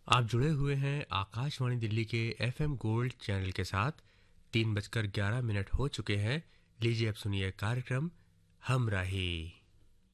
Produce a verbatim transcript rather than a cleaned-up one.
आप जुड़े हुए हैं आकाशवाणी दिल्ली के एफएम गोल्ड चैनल के साथ। तीन बजकर ग्यारह मिनट हो चुके हैं। लीजिए अब सुनिए कार्यक्रम हमराही।